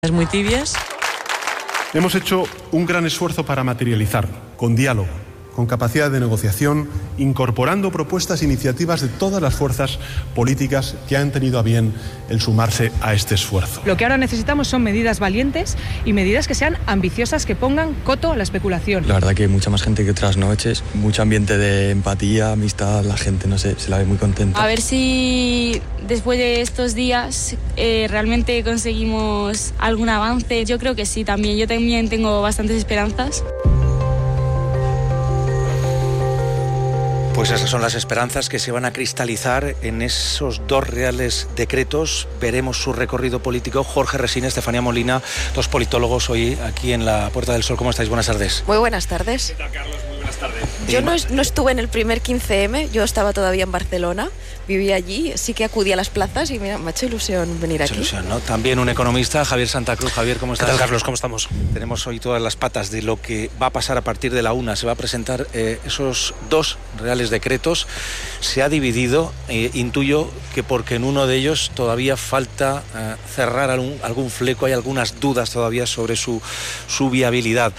Muy tibias. Hemos hecho un gran esfuerzo para materializarlo, con diálogo, con capacidad de negociación, incorporando propuestas e iniciativas de todas las fuerzas políticas que han tenido a bien el sumarse a este esfuerzo. Lo que ahora necesitamos son medidas valientes y medidas que sean ambiciosas, que pongan coto a la especulación. La verdad que hay mucha más gente que otras noches, mucho ambiente de empatía, amistad, la gente, no sé, se la ve muy contenta. A ver si después de estos días realmente conseguimos algún avance. Yo creo que sí, también. Yo también tengo bastantes esperanzas. Pues esas son las esperanzas que se van a cristalizar en esos dos reales decretos. Veremos su recorrido político. Jorge Resines, Estefanía Molina, dos politólogos hoy aquí en la Puerta del Sol. ¿Cómo estáis? Buenas tardes. Muy buenas tardes. ¿Qué tal, Carlos? Muy buenas tardes. Yo no estuve en el primer 15M, yo estaba todavía en Barcelona, vivía allí, sí que acudí a las plazas y mira, me ha hecho ilusión venir aquí. Ilusión, ¿no? También un economista, Javier Santa Cruz. Javier, ¿cómo estás? ¿Qué tal, Carlos? ¿Cómo estamos? Tenemos hoy todas las patas de lo que va a pasar a partir de la 1. Se va a presentar esos dos reales decretos. Se ha dividido, intuyo que porque en uno de ellos todavía falta cerrar algún fleco, hay algunas dudas todavía sobre su viabilidad.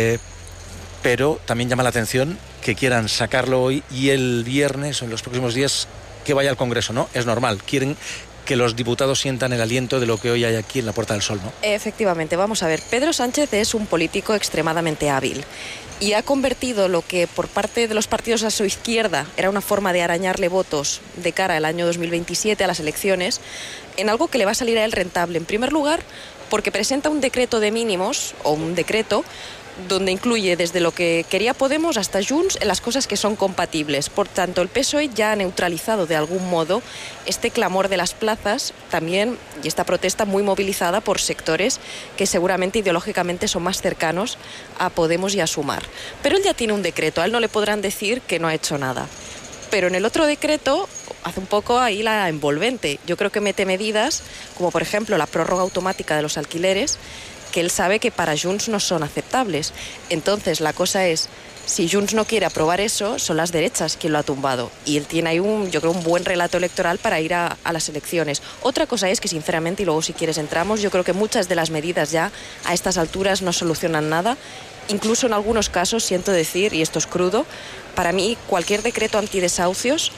Pero también llama la atención que quieran sacarlo hoy y el viernes o en los próximos días que vaya al Congreso, ¿no? Es normal, quieren que los diputados sientan el aliento de lo que hoy hay aquí en la Puerta del Sol, ¿no? Efectivamente, vamos a ver, Pedro Sánchez es un político extremadamente hábil y ha convertido lo que por parte de los partidos a su izquierda era una forma de arañarle votos de cara al año 2027, a las elecciones, en algo que le va a salir a él rentable. En primer lugar, porque presenta un decreto de mínimos, o un decreto, donde incluye desde lo que quería Podemos hasta Junts en las cosas que son compatibles. Por tanto, el PSOE ya ha neutralizado de algún modo este clamor de las plazas también, y esta protesta muy movilizada por sectores que seguramente ideológicamente son más cercanos a Podemos y a Sumar. Pero él ya tiene un decreto, a él no le podrán decir que no ha hecho nada. Pero en el otro decreto hace un poco ahí la envolvente. Yo creo que mete medidas como, por ejemplo, la prórroga automática de los alquileres, que él sabe que para Junts no son aceptables. Entonces, la cosa es, si Junts no quiere aprobar eso, son las derechas quien lo ha tumbado. Y él tiene ahí yo creo, un buen relato electoral para ir a las elecciones. Otra cosa es que, sinceramente, y luego si quieres entramos, yo creo que muchas de las medidas ya a estas alturas no solucionan nada. Incluso en algunos casos, siento decir, y esto es crudo, para mí cualquier decreto antidesahucios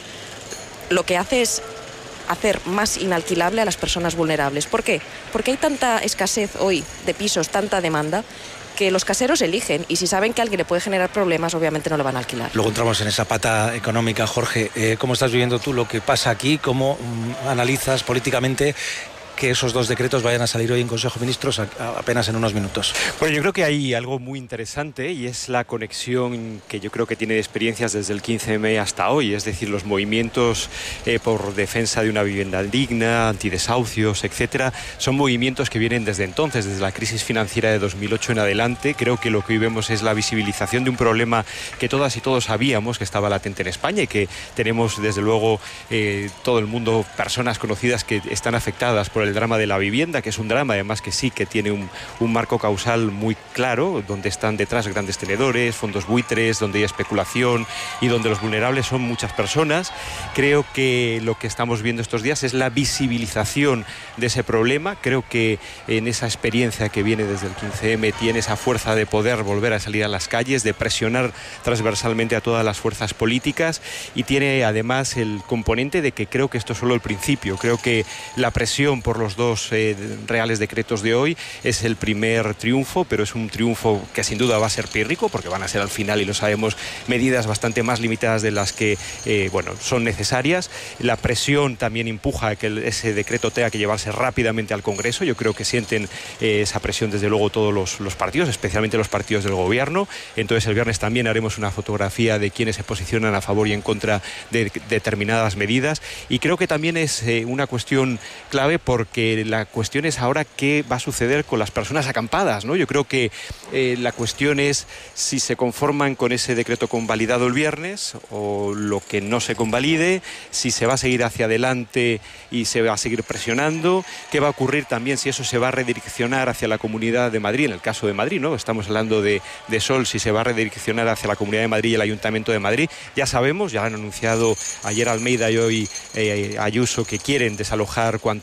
lo que hace es hacer más inalquilable a las personas vulnerables. ¿Por qué? Porque hay tanta escasez hoy de pisos, tanta demanda, que los caseros eligen, y si saben que a alguien le puede generar problemas, obviamente no lo van a alquilar. Luego entramos en esa pata económica. Jorge, ¿cómo estás viviendo tú lo que pasa aquí? ¿Cómo analizas políticamente que esos dos decretos vayan a salir hoy en Consejo de Ministros apenas en unos minutos? Bueno, yo creo que hay algo muy interesante y es la conexión que yo creo que tiene de experiencias desde el 15M hasta hoy, es decir, los movimientos por defensa de una vivienda digna, antidesahucios, etcétera, son movimientos que vienen desde entonces, desde la crisis financiera de 2008 en adelante. Creo que lo que hoy vemos es la visibilización de un problema que todas y todos sabíamos que estaba latente en España y que tenemos desde luego todo el mundo, personas conocidas que están afectadas por el drama de la vivienda, que es un drama además que sí que tiene un marco causal muy claro, donde están detrás grandes tenedores, fondos buitres, donde hay especulación y donde los vulnerables son muchas personas. Creo que lo que estamos viendo estos días es la visibilización de ese problema. Creo que en esa experiencia que viene desde el 15M tiene esa fuerza de poder volver a salir a las calles, de presionar transversalmente a todas las fuerzas políticas, y tiene además el componente de que creo que esto es solo el principio. Creo que la presión por los dos reales decretos de hoy es el primer triunfo, pero es un triunfo que sin duda va a ser pírrico, porque van a ser al final, y lo sabemos, medidas bastante más limitadas de las que son necesarias. La presión también empuja a que ese decreto tenga que llevarse rápidamente al Congreso. Yo creo que sienten esa presión desde luego todos los partidos, especialmente los partidos del gobierno. Entonces el viernes también haremos una fotografía de quienes se posicionan a favor y en contra de determinadas medidas, y creo que también es una cuestión clave, porque la cuestión es ahora qué va a suceder con las personas acampadas, ¿no? Yo creo que la cuestión es si se conforman con ese decreto convalidado el viernes o lo que no se convalide, si se va a seguir hacia adelante y se va a seguir presionando, qué va a ocurrir también si eso se va a redireccionar hacia la Comunidad de Madrid, en el caso de Madrid, ¿no? Estamos hablando de Sol, si se va a redireccionar hacia la Comunidad de Madrid y el Ayuntamiento de Madrid. Ya sabemos, ya han anunciado ayer Almeida y hoy Ayuso que quieren desalojar cuanto antes la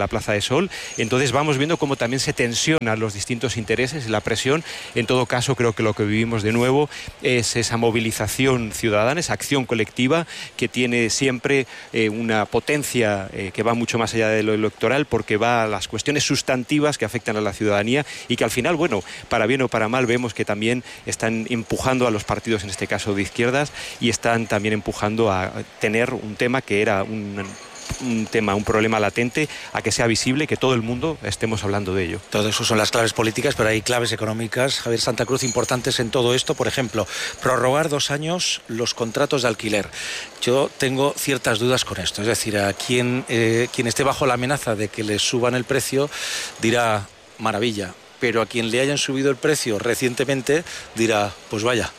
Plaza de Sol. Entonces vamos viendo cómo también se tensionan los distintos intereses y la presión. En todo caso, creo que lo que vivimos de nuevo es esa movilización ciudadana, esa acción colectiva que tiene siempre una potencia que va mucho más allá de lo electoral, porque va a las cuestiones sustantivas que afectan a la ciudadanía y que al final, bueno, para bien o para mal, vemos que también están empujando a los partidos, en este caso de izquierdas, y están también empujando a tener un tema que era un problema latente, a que sea visible, que todo el mundo estemos hablando de ello. Todo eso son las claves políticas, pero hay claves económicas, Javier Santa Cruz, importantes en todo esto. Por ejemplo, prorrogar 2 años los contratos de alquiler. Yo tengo ciertas dudas con esto. Es decir, a quien esté bajo la amenaza de que le suban el precio dirá maravilla, pero a quien le hayan subido el precio recientemente dirá pues vaya.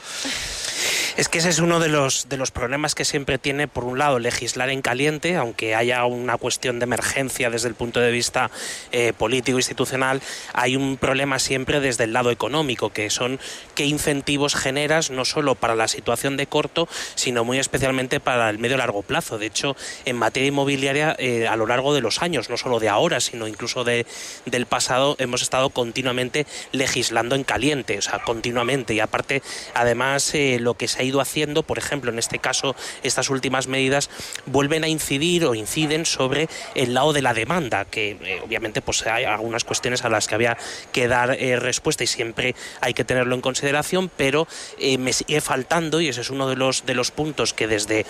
Es que ese es uno de los problemas que siempre tiene, por un lado, legislar en caliente, aunque haya una cuestión de emergencia desde el punto de vista político institucional, hay un problema siempre desde el lado económico, que son qué incentivos generas no solo para la situación de corto, sino muy especialmente para el medio y largo plazo. De hecho, en materia inmobiliaria, a lo largo de los años, no solo de ahora, sino incluso del pasado, hemos estado continuamente legislando en caliente, o sea, continuamente. Y aparte, además, lo que se ha ido haciendo, por ejemplo, en este caso, estas últimas medidas vuelven a incidir o inciden sobre el lado de la demanda, que obviamente pues hay algunas cuestiones a las que había que dar respuesta y siempre hay que tenerlo en consideración, pero me sigue faltando, y ese es uno de los puntos que desde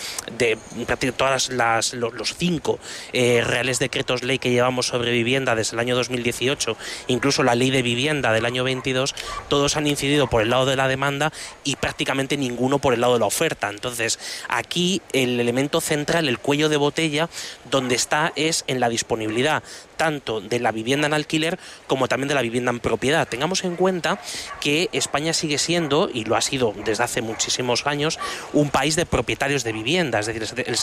todas los 5 reales decretos ley que llevamos sobre vivienda desde el año 2018, incluso la ley de vivienda del año 22, todos han incidido por el lado de la demanda y prácticamente ninguno por el lado de la oferta. Entonces, aquí el elemento central, el cuello de botella, donde está es en la disponibilidad tanto de la vivienda en alquiler como también de la vivienda en propiedad. Tengamos en cuenta que España sigue siendo, y lo ha sido desde hace muchísimos años, un país de propietarios de vivienda, es decir, el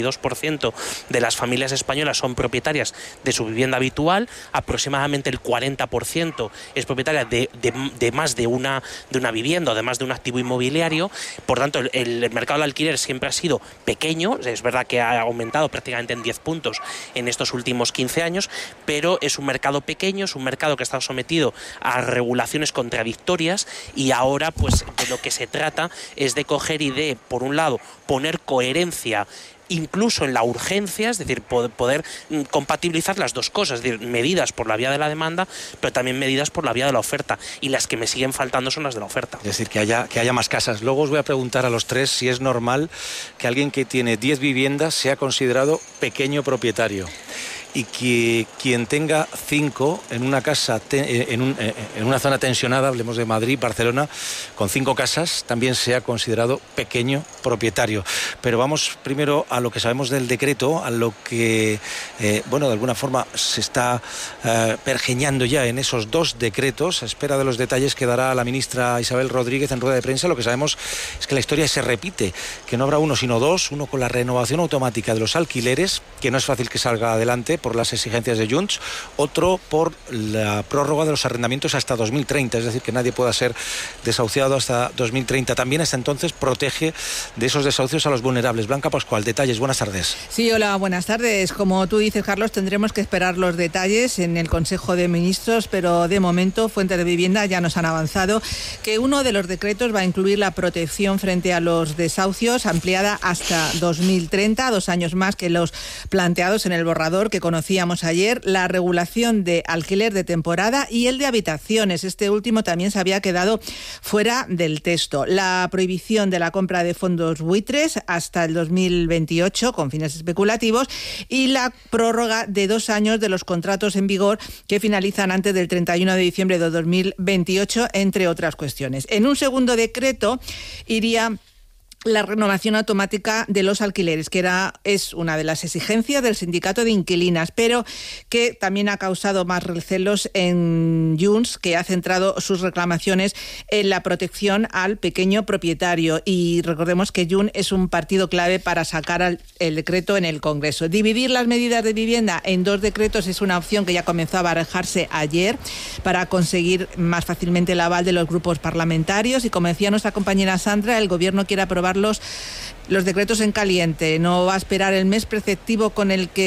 72% de las familias españolas son propietarias de su vivienda habitual, aproximadamente el 40% es propietaria de más de una vivienda o de más de un activo inmobiliario. Por tanto, el mercado del alquiler siempre ha sido pequeño, es verdad que ha aumentado prácticamente en 10 puntos en estos últimos 15 años, pero es un mercado pequeño, es un mercado que está sometido a regulaciones contradictorias, y ahora pues de lo que se trata es de coger y de, por un lado, poner coherencia incluso en la urgencia, es decir, poder compatibilizar las dos cosas, es decir, medidas por la vía de la demanda, pero también medidas por la vía de la oferta, y las que me siguen faltando son las de la oferta. Es decir, que haya más casas. Luego os voy a preguntar a los tres si es normal que alguien que tiene 10 viviendas sea considerado pequeño propietario, y que quien tenga 5 en una casa, en una zona tensionada, hablemos de Madrid, Barcelona, con 5 casas, también sea considerado pequeño propietario. Pero vamos primero a lo que sabemos del decreto, a lo que, de alguna forma se está pergeñando ya en esos 2 decretos, a espera de los detalles que dará la ministra Isabel Rodríguez en rueda de prensa. Lo que sabemos es que la historia se repite, que no habrá uno sino 2, uno con la renovación automática de los alquileres, que no es fácil que salga adelante por las exigencias de Junts, otro por la prórroga de los arrendamientos hasta 2030, es decir, que nadie pueda ser desahuciado hasta 2030. También hasta entonces protege de esos desahucios a los vulnerables. Blanca Pascual, detalles, buenas tardes. Sí, hola, buenas tardes. Como tú dices, Carlos, tendremos que esperar los detalles en el Consejo de Ministros, pero de momento Fuentes de Vivienda ya nos han avanzado que uno de los decretos va a incluir la protección frente a los desahucios ampliada hasta 2030, 2 años más que los planteados en el borrador que conocíamos ayer, la regulación de alquiler de temporada y el de habitaciones. Este último también se había quedado fuera del texto. La prohibición de la compra de fondos buitres hasta el 2028 con fines especulativos, y la prórroga de 2 años de los contratos en vigor que finalizan antes del 31 de diciembre de 2028, entre otras cuestiones. En un segundo decreto iría la renovación automática de los alquileres, que es una de las exigencias del sindicato de inquilinas, pero que también ha causado más recelos en Junts, que ha centrado sus reclamaciones en la protección al pequeño propietario. Y recordemos que Junts es un partido clave para sacar el decreto en el Congreso. Dividir las medidas de vivienda en 2 decretos es una opción que ya comenzó a barajarse ayer para conseguir más fácilmente el aval de los grupos parlamentarios, y como decía nuestra compañera Sandra, el Gobierno quiere aprobar los decretos en caliente. No va a esperar el mes preceptivo con el que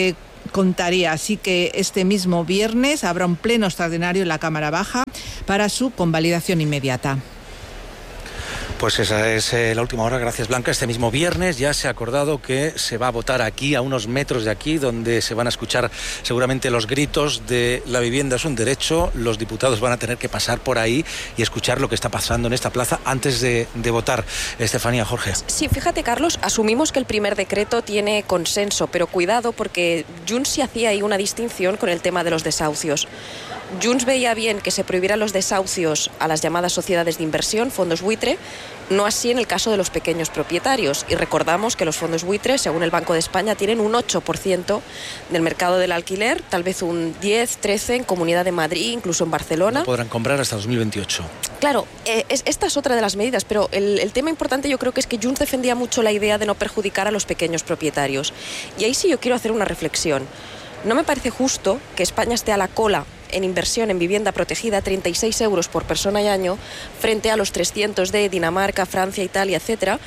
contaría. Así que este mismo viernes habrá un pleno extraordinario en la Cámara Baja para su convalidación inmediata. Pues esa es la última hora, gracias Blanca. Este mismo viernes ya se ha acordado que se va a votar aquí, a unos metros de aquí, donde se van a escuchar seguramente los gritos de la vivienda es un derecho. Los diputados van a tener que pasar por ahí y escuchar lo que está pasando en esta plaza antes de votar. Estefanía, Jorge. Sí, fíjate Carlos, asumimos que el primer decreto tiene consenso, pero cuidado porque Junts sí hacía ahí una distinción con el tema de los desahucios. Junts veía bien que se prohibieran los desahucios a las llamadas sociedades de inversión, fondos buitre, no así en el caso de los pequeños propietarios. Y recordamos que los fondos buitre, según el Banco de España, tienen un 8% del mercado del alquiler, tal vez un 10, 13 en Comunidad de Madrid, incluso en Barcelona. No podrán comprar hasta 2028. Claro, esta es otra de las medidas, pero el tema importante yo creo que es que Junts defendía mucho la idea de no perjudicar a los pequeños propietarios. Y ahí sí yo quiero hacer una reflexión. No me parece justo que España esté a la cola en inversión en vivienda protegida, 36 euros por persona y año, frente a los 300 de Dinamarca, Francia, Italia, etcétera.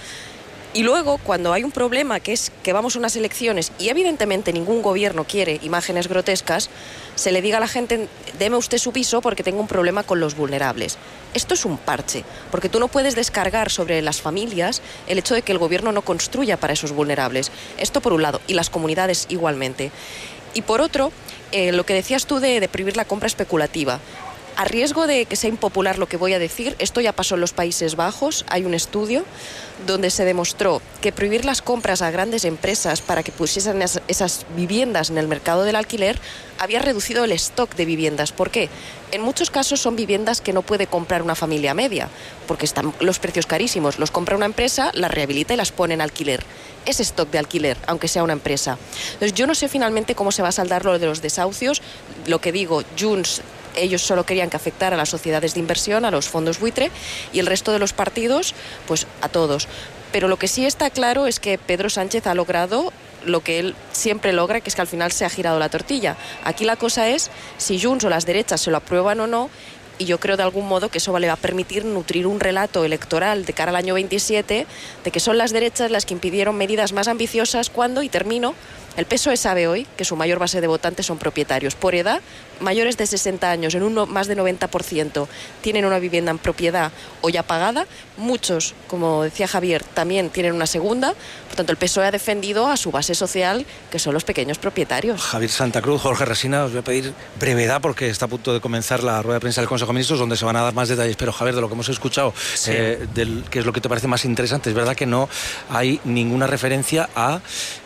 Y luego, cuando hay un problema, que es que vamos a unas elecciones y evidentemente ningún gobierno quiere imágenes grotescas, se le diga a la gente, deme usted su piso porque tengo un problema con los vulnerables. Esto es un parche, porque tú no puedes descargar sobre las familias el hecho de que el gobierno no construya para esos vulnerables. Esto por un lado, y las comunidades igualmente. Y por otro, lo que decías tú de prohibir la compra especulativa. A riesgo de que sea impopular lo que voy a decir, esto ya pasó en los Países Bajos. Hay un estudio donde se demostró que prohibir las compras a grandes empresas para que pusiesen esas viviendas en el mercado del alquiler había reducido el stock de viviendas. ¿Por qué? En muchos casos son viviendas que no puede comprar una familia media, porque están los precios carísimos. Los compra una empresa, las rehabilita y las pone en alquiler. Es stock de alquiler, aunque sea una empresa. Entonces yo no sé finalmente cómo se va a saldar lo de los desahucios. Lo que digo, Junts, ellos solo querían que afectara a las sociedades de inversión, a los fondos buitre, y el resto de los partidos, pues a todos. Pero lo que sí está claro es que Pedro Sánchez ha logrado lo que él siempre logra, que es que al final se ha girado la tortilla. Aquí la cosa es si Junts o las derechas se lo aprueban o no, y yo creo de algún modo que eso le va a permitir nutrir un relato electoral de cara al año 27 de que son las derechas las que impidieron medidas más ambiciosas cuando, y termino, el PSOE sabe hoy que su mayor base de votantes son propietarios. Por edad, mayores de 60 años, en un más de 90%, tienen una vivienda en propiedad o ya pagada. Muchos, como decía Javier, también tienen una segunda. Por tanto, el PSOE ha defendido a su base social, que son los pequeños propietarios. Javier Santa Cruz, Jorge Resina, os voy a pedir brevedad porque está a punto de comenzar la rueda de prensa del Consejo de Ministros, donde se van a dar más detalles. Pero, Javier, de lo que hemos escuchado, sí. ¿Qué es lo que te parece más interesante? Es verdad que no hay ninguna referencia a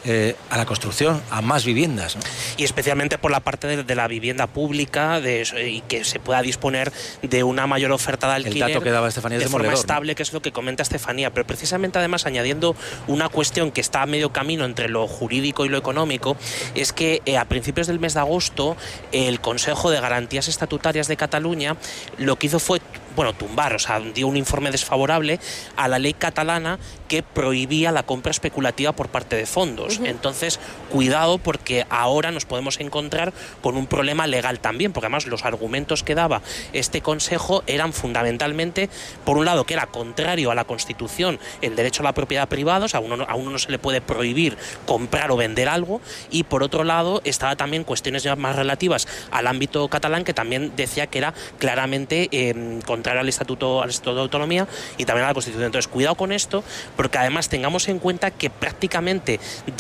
la construcción, a más viviendas, ¿no? Y especialmente por la parte de la vivienda pública y que se pueda disponer de una mayor oferta de alquiler. El dato que daba Estefanía de forma estable, ¿no? Que es lo que comenta Estefanía, pero precisamente además añadiendo una cuestión que está a medio camino entre lo jurídico y lo económico, es que a principios del mes de agosto el Consejo de Garantías Estatutarias de Cataluña lo que hizo fue tumbar, o sea, dio un informe desfavorable a la ley catalana que prohibía la compra especulativa por parte de fondos. Uh-huh. Entonces, cuidado, porque ahora nos podemos encontrar con un problema legal también, porque además los argumentos que daba este Consejo eran fundamentalmente, por un lado, que era contrario a la Constitución el derecho a la propiedad privada, o sea, a uno no se le puede prohibir comprar o vender algo, y por otro lado estaba también cuestiones ya más relativas al ámbito catalán, que también decía que era claramente contrario al Estatuto de Autonomía y también a la Constitución. Entonces, cuidado con esto, porque además tengamos en cuenta que prácticamente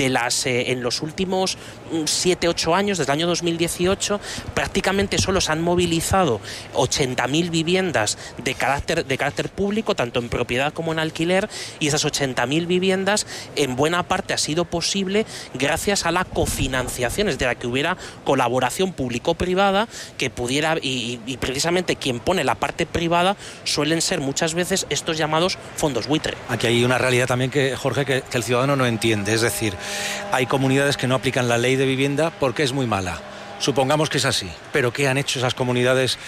en los últimos 7-8 años, desde el año 2018, prácticamente solo se han movilizado 80.000 viviendas de carácter público, tanto en propiedad como en alquiler, y esas 80.000 viviendas en buena parte ha sido posible gracias a la cofinanciación, es decir, a que hubiera colaboración público-privada que pudiera, y precisamente quien pone la parte privada suelen ser muchas veces estos llamados fondos buitre. Aquí hay una realidad también que, Jorge, que el ciudadano no entiende. Es decir, hay comunidades que no aplican la ley de vivienda porque es muy mala. Supongamos que es así. Pero ¿qué han hecho esas comunidades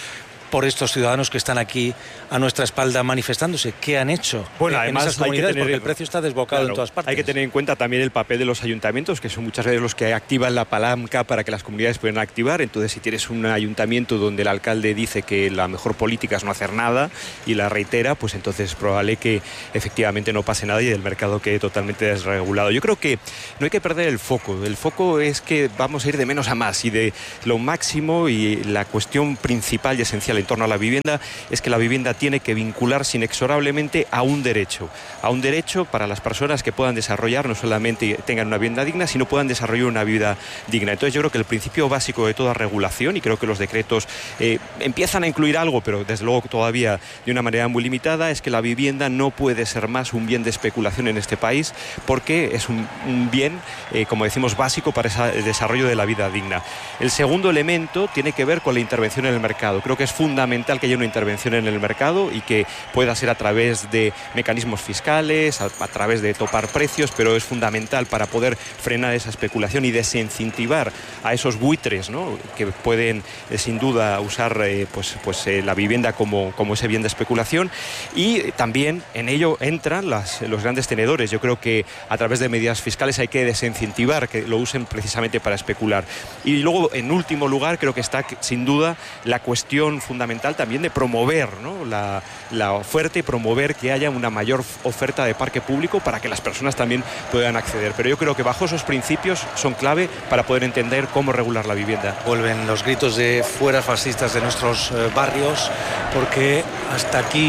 por estos ciudadanos que están aquí a nuestra espalda manifestándose. ¿Qué han hecho en esas comunidades? Porque el precio está desbocado en todas partes. Hay que tener en cuenta también el papel de los ayuntamientos, que son muchas veces los que activan la palanca para que las comunidades puedan activar. Entonces, si tienes un ayuntamiento donde el alcalde dice que la mejor política es no hacer nada y la reitera, pues entonces es probable que efectivamente no pase nada y el mercado quede totalmente desregulado. Yo creo que no hay que perder el foco. El foco es que vamos a ir de menos a más y de lo máximo, y la cuestión principal y esencial en torno a la vivienda es que la vivienda tiene que vincularse inexorablemente a un derecho para las personas que puedan desarrollar, no solamente tengan una vivienda digna, sino puedan desarrollar una vida digna. Entonces yo creo que el principio básico de toda regulación, y creo que los decretos empiezan a incluir algo, pero desde luego todavía de una manera muy limitada, es que la vivienda no puede ser más un bien de especulación en este país, porque es un bien, como decimos, básico para el desarrollo de la vida digna. El segundo elemento tiene que ver con la intervención en el mercado. Creo que es fundamental que haya una intervención en el mercado y que pueda ser a través de mecanismos fiscales, a través de topar precios, pero es fundamental para poder frenar esa especulación y desincentivar a esos buitres, ¿no?, que pueden sin duda usar la vivienda como ese bien de especulación. Y también en ello entran los grandes tenedores. Yo creo que a través de medidas fiscales hay que desincentivar que lo usen precisamente para especular. Y luego, en último lugar, creo que está sin duda la cuestión fundamental también de promover, ¿no?, la oferta, y promover que haya una mayor oferta de parque público para que las personas también puedan acceder. Pero yo creo que bajo esos principios son clave para poder entender cómo regular la vivienda. Vuelven los gritos de fuera fascistas de nuestros barrios, porque hasta aquí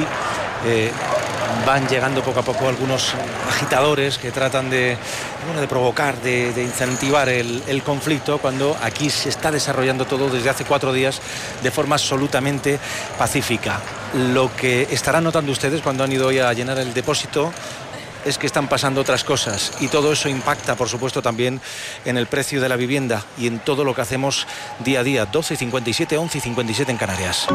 van llegando poco a poco algunos agitadores que tratan de provocar, de incentivar el conflicto, cuando aquí se está desarrollando todo desde hace 4 días de forma absolutamente pacífica. Lo que estarán notando ustedes cuando han ido hoy a llenar el depósito es que están pasando otras cosas, y todo eso impacta, por supuesto, también en el precio de la vivienda y en todo lo que hacemos día a día. 12:57, 11:57 en Canarias.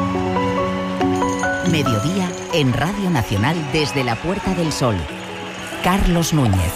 Mediodía en Radio Nacional desde la Puerta del Sol. Carlos Núñez.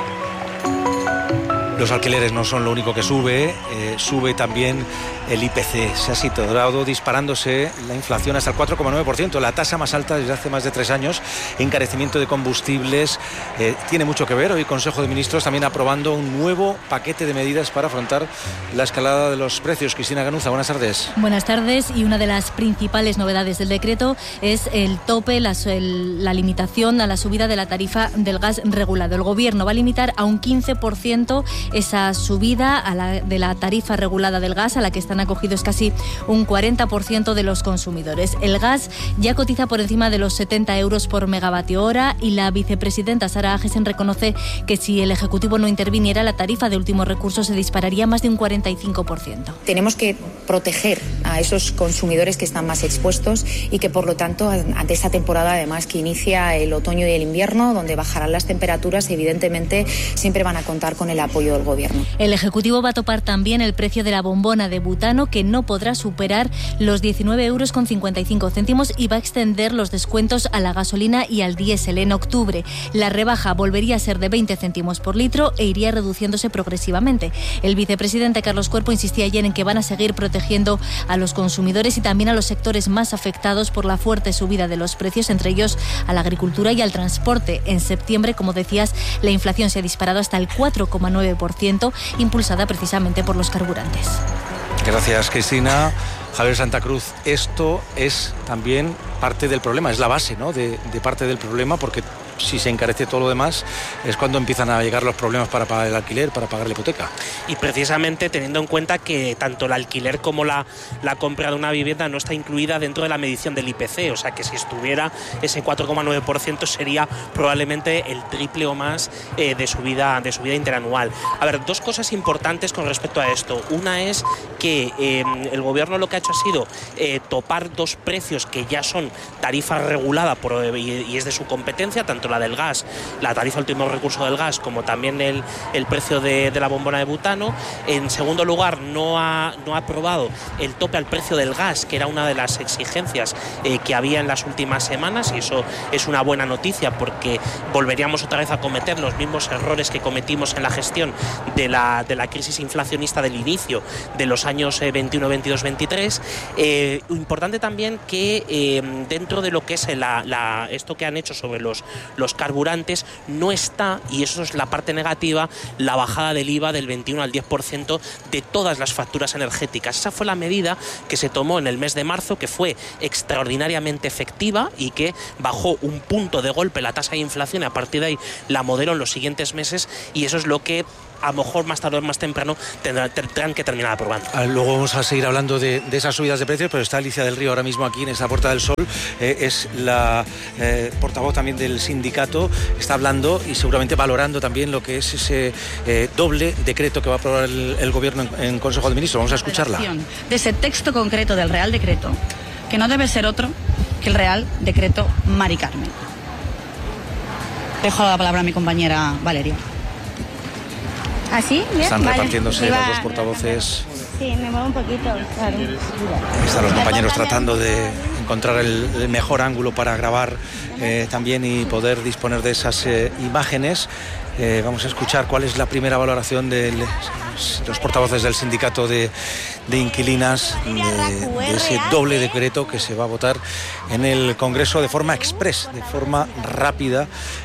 Los alquileres no son lo único que sube, sube también el IPC. Se ha situado disparándose la inflación hasta el 4,9%, la tasa más alta desde hace más de 3 años. Encarecimiento de combustibles tiene mucho que ver. Hoy Consejo de Ministros también aprobando un nuevo paquete de medidas para afrontar la escalada de los precios. Cristina Ganuza, buenas tardes. Buenas tardes. Y una de las principales novedades del decreto es el tope, la limitación a la subida de la tarifa del gas regulado. El Gobierno va a limitar a un 15% esa subida de la tarifa regulada del gas, a la que están acogidos casi un 40% de los consumidores. El gas ya cotiza por encima de los 70 euros por megavatio hora, y la vicepresidenta Sara Agesen reconoce que si el Ejecutivo no interviniera, la tarifa de último recurso se dispararía más de un 45%. Tenemos que proteger a esos consumidores que están más expuestos y que, por lo tanto, ante esta temporada, además, que inicia el otoño y el invierno, donde bajarán las temperaturas, evidentemente siempre van a contar con el apoyo del Gobierno. El Ejecutivo va a topar también el precio de la bombona de butano, que no podrá superar los 19,55 euros, y va a extender los descuentos a la gasolina y al diésel en octubre. La rebaja volvería a ser de 20 céntimos por litro e iría reduciéndose progresivamente. El vicepresidente Carlos Cuerpo insistía ayer en que van a seguir protegiendo a los consumidores y también a los sectores más afectados por la fuerte subida de los precios, entre ellos a la agricultura y al transporte. En septiembre, como decías, la inflación se ha disparado hasta el 4,9%, impulsada precisamente por los carburantes. Gracias, Cristina. Javier Santa Cruz, esto es también parte del problema, es la base, ¿no?, de parte del problema, porque si se encarece todo lo demás es cuando empiezan a llegar los problemas para pagar el alquiler, para pagar la hipoteca. Y precisamente teniendo en cuenta que tanto el alquiler como la compra de una vivienda no está incluida dentro de la medición del IPC, o sea que si estuviera ese 4,9% sería probablemente el triple o más de subida interanual. A ver, 2 cosas importantes con respecto a esto. Una es que el Gobierno lo que ha hecho ha sido topar 2 precios que ya son tarifa regulada y es de su competencia, tanto la del gas, la tarifa último recurso del gas, como también el precio de la bombona de butano. En segundo lugar, no ha aprobado el tope al precio del gas, que era una de las exigencias que había en las últimas semanas, y eso es una buena noticia, porque volveríamos otra vez a cometer los mismos errores que cometimos en la gestión de la crisis inflacionista del inicio de los años 21, 22, 23. Importante también que dentro de lo que es esto que han hecho sobre los carburantes, no está, y eso es la parte negativa, la bajada del IVA del 21 al 10% de todas las facturas energéticas. Esa fue la medida que se tomó en el mes de marzo, que fue extraordinariamente efectiva y que bajó un punto de golpe la tasa de inflación, y a partir de ahí la moderó en los siguientes meses, y eso es lo que a lo mejor más tarde o más temprano tendrán que terminar aprobando. Luego vamos a seguir hablando de esas subidas de precios, pero está Alicia del Río ahora mismo aquí en esta Puerta del Sol, es la portavoz también del sindicato, está hablando y seguramente valorando también lo que es ese doble decreto que va a aprobar el Gobierno en Consejo de Ministros. Vamos a escucharla. De ese texto concreto del Real Decreto, que no debe ser otro que el Real Decreto Mari Carmen. Dejo la palabra a mi compañera Valeria. ¿Así? Bien, están vale. repartiéndose los dos portavoces. Sí, me muevo un poquito, claro. Están los compañeros tratando de encontrar el mejor ángulo para grabar también y poder disponer de esas imágenes. Vamos a escuchar cuál es la primera valoración de los portavoces del sindicato de inquilinas de ese doble decreto que se va a votar en el Congreso de forma express, de forma rápida,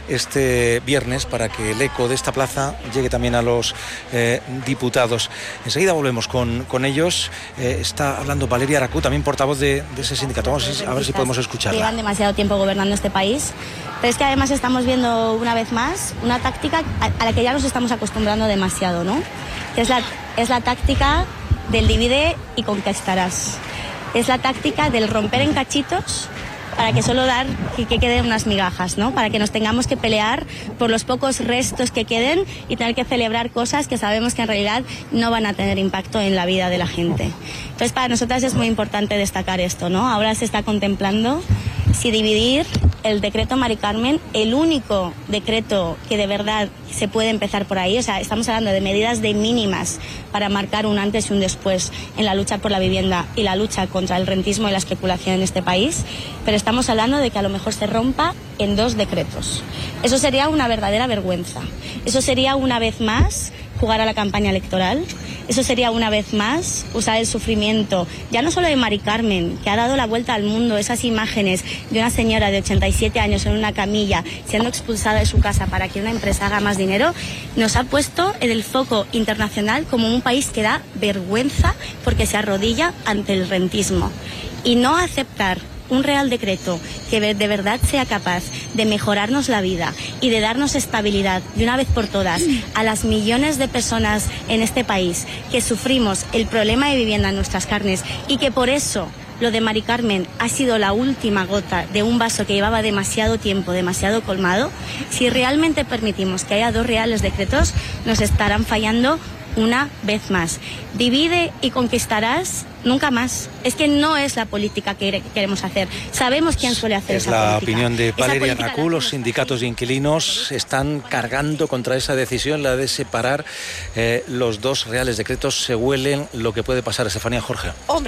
este viernes, para que el eco de esta plaza llegue también a los diputados. Enseguida volvemos con ellos. Está hablando Valeria Aracú, también portavoz de ese sindicato. Vamos a ver si podemos escucharla. Llevan demasiado tiempo gobernando este país, pero es que además estamos viendo una vez más una táctica a la que ya nos estamos acostumbrando demasiado, ¿no? Que es la táctica del divide y conquistarás. Es la táctica del romper en cachitos para que solo dar que queden unas migajas, ¿no? Para que nos tengamos que pelear por los pocos restos que queden y tener que celebrar cosas que sabemos que en realidad no van a tener impacto en la vida de la gente. Entonces, para nosotras es muy importante destacar esto, ¿no? Ahora se está contemplando si dividir el decreto Mari Carmen, el único decreto que de verdad se puede empezar por ahí. O sea, estamos hablando de medidas de mínimas para marcar un antes y un después en la lucha por la vivienda y la lucha contra el rentismo y la especulación en este país, pero estamos hablando de que a lo mejor se rompa en 2 decretos. Eso sería una verdadera vergüenza. Eso sería una vez más jugar a la campaña electoral. Eso sería una vez más usar el sufrimiento, ya no solo de Mari Carmen, que ha dado la vuelta al mundo, esas imágenes de una señora de 87 años en una camilla siendo expulsada de su casa para que una empresa haga más dinero, nos ha puesto en el foco internacional como un país que da vergüenza porque se arrodilla ante el rentismo. Y no aceptar un Real Decreto que de verdad sea capaz de mejorarnos la vida y de darnos estabilidad de una vez por todas a las millones de personas en este país que sufrimos el problema de vivienda en nuestras carnes, y que por eso lo de Mari Carmen ha sido la última gota de un vaso que llevaba demasiado tiempo, demasiado colmado. Si realmente permitimos que haya 2 reales decretos, nos estarán fallando una vez más. Divide y conquistarás, nunca más. Es que no es la política que queremos hacer. Sabemos quién suele hacer esa política. Es la opinión de Valeria Aracú. Los sindicatos de inquilinos están cargando contra esa decisión, la de separar los 2 reales decretos. Se huelen lo que puede pasar, Estefanía. Jorge. Hombre,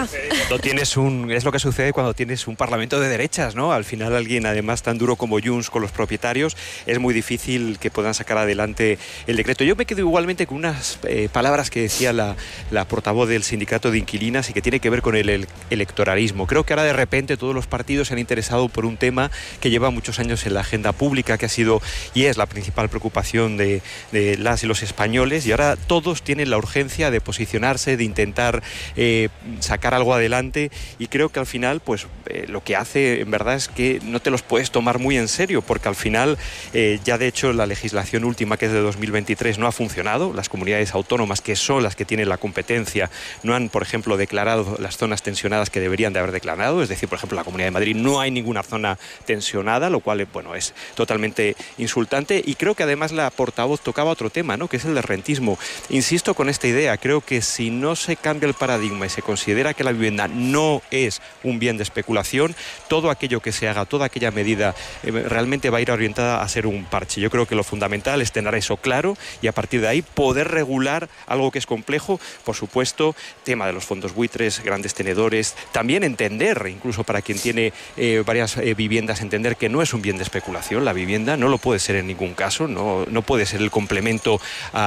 es lo que sucede cuando tienes un parlamento de derechas, ¿no? Al final alguien, además, tan duro como Junts con los propietarios, es muy difícil que puedan sacar adelante el decreto. Yo me quedo igualmente con unas palabras que decía la portavoz del sindicato de inquilinas y que tiene que ver con el electoralismo. Creo que ahora de repente todos los partidos se han interesado por un tema que lleva muchos años en la agenda pública, que ha sido y es la principal preocupación de las y los españoles, y ahora todos tienen la urgencia de posicionarse, de intentar sacar algo adelante, y creo que al final pues lo que hace en verdad es que no te los puedes tomar muy en serio, porque al final ya de hecho la legislación última, que es de 2023, no ha funcionado. Las comunidades autónomas, que son las que tienen la competencia, no han, por ejemplo, ejemplo, declarado las zonas tensionadas que deberían de haber declarado, es decir, por ejemplo, en la Comunidad de Madrid no hay ninguna zona tensionada, lo cual, bueno, es totalmente insultante. Y creo que además la portavoz tocaba otro tema, ¿no?, que es el del rentismo. Insisto con esta idea, creo que si no se cambia el paradigma y se considera que la vivienda no es un bien de especulación, todo aquello que se haga, toda aquella medida realmente va a ir orientada a ser un parche. Yo creo que lo fundamental es tener eso claro y a partir de ahí poder regular algo que es complejo, por supuesto, tema de los fondos buitres, grandes tenedores, también entender, incluso para quien tiene varias viviendas, entender que no es un bien de especulación, la vivienda no lo puede ser en ningún caso, no puede ser el complemento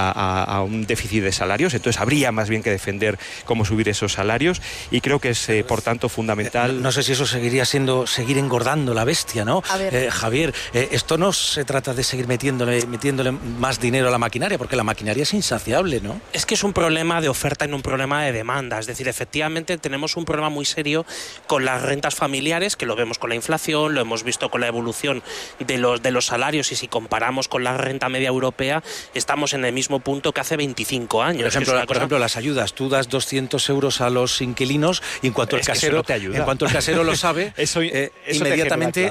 a un déficit de salarios, entonces habría más bien que defender cómo subir esos salarios y creo que es por tanto fundamental. No sé si eso seguiría siendo seguir engordando la bestia, ¿no? Javier, esto no se trata de seguir metiéndole más dinero a la maquinaria, porque la maquinaria es insaciable, ¿no? Es que es un problema de oferta y no un problema de demanda. Es decir, efectivamente tenemos un problema muy serio con las rentas familiares, que lo vemos con la inflación, lo hemos visto con la evolución de los salarios, y si comparamos con la renta media europea, estamos en el mismo punto que hace 25 años. Por ejemplo, las ayudas. Tú das 200 euros a los inquilinos y en cuanto el casero lo sabe, eso inmediatamente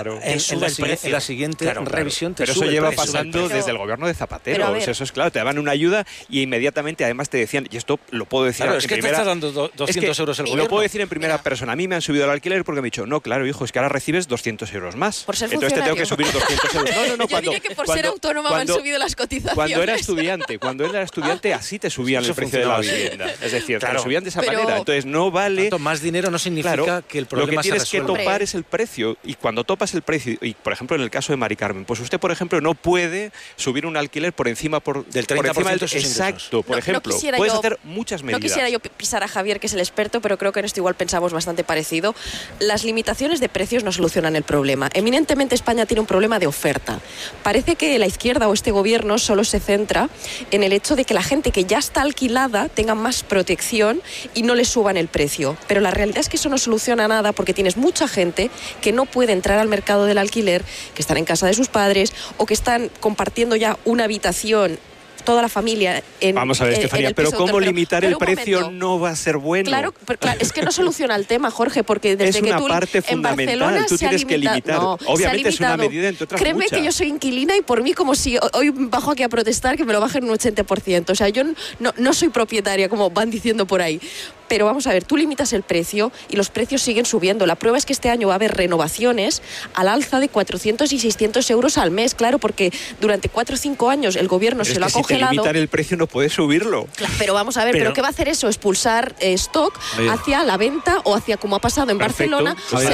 en la siguiente revisión te pero sube eso lleva el precio. pasando desde el gobierno de Zapatero. Eso es claro, te daban una ayuda y inmediatamente además te decían, y esto lo puedo decir en primera... te estás dando 200 euros el gobierno. Lo puedo decir en primera persona. A mí me han subido el alquiler porque me han dicho, no, claro, hijo, es que ahora recibes 200 euros más. Por ser entonces te tengo que subir 200 euros. Yo diría que por ser autónoma me han subido las cotizaciones. Cuando era estudiante así te subían el precio de la vivienda. Es decir, te lo subían de esa manera. Entonces no vale... Tanto más dinero no significa que el problema se resuelva. Lo que tienes que topar es el precio. Y cuando topas el precio, y por ejemplo en el caso de Mari Carmen, pues usted, por ejemplo, no puede subir un alquiler por encima del 30% de sus exacto, por ejemplo. Puedes hacer muchas medidas. No quisiera yo pisar a Javier, que es el experto, pero creo que en esto igual pensamos bastante parecido. Las limitaciones de precios no solucionan el problema. Eminentemente España tiene un problema de oferta. Parece que la izquierda o este gobierno solo se centra en el hecho de que la gente que ya está alquilada tenga más protección y no le suban el precio. Pero la realidad es que eso no soluciona nada, porque tienes mucha gente que no puede entrar al mercado del alquiler, que están en casa de sus padres o que están compartiendo ya una habitación toda la familia Vamos a ver, Estefanía, pero ¿cómo limitar el precio no va a ser bueno? Claro, es que no soluciona el tema, Jorge, porque desde que tú parte en Barcelona tú tienes que limitar. No, obviamente es una medida entre otras Créeme muchas. que yo soy inquilina y por mí, como si hoy bajo aquí a protestar, que me lo bajen un 80%. O sea, yo no soy propietaria, como van diciendo por ahí. Pero vamos a ver, tú limitas el precio y los precios siguen subiendo. La prueba es que este año va a haber renovaciones al alza de 400 y 600 euros al mes, claro, porque durante 4 o 5 años el gobierno se lo ha congelado. Si te limitan el precio no puedes subirlo. Claro, pero vamos a ver, ¿pero qué va a hacer eso? Expulsar stock hacia la venta o hacia, como ha pasado en Barcelona,